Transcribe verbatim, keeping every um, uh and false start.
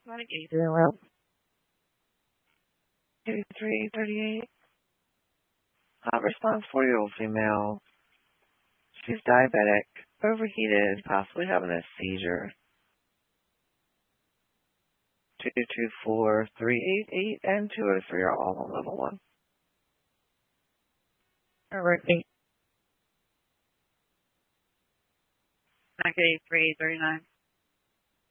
Medic eight doing well. eighty-three thirty-eight. Hot response, forty-year-old female. She's diabetic, overheated, possibly having a seizure. two two four three eight eight and two oh three are all on level one. All right. Medic eighty-three thirty-nine.